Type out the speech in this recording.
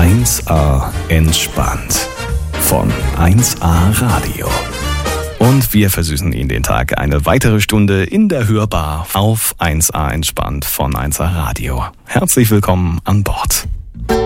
1A entspannt von 1A Radio. Und wir versüßen Ihnen den Tag eine weitere Stunde in der Hörbar auf 1A entspannt von 1A Radio. Herzlich willkommen an Bord.